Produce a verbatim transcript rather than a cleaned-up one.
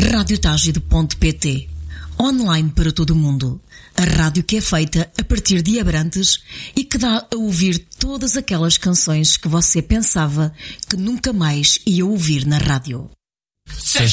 radiotagide ponto pt. Online para todo o mundo. A rádio que é feita a partir de Abrantes e que dá a ouvir todas aquelas canções que você pensava que nunca mais ia ouvir na rádio.